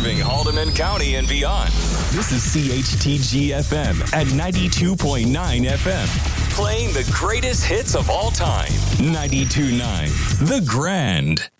Serving Haldeman County and beyond. This is CHTG-FM at 92.9 FM. Playing the greatest hits of all time. 92.9 The Grand.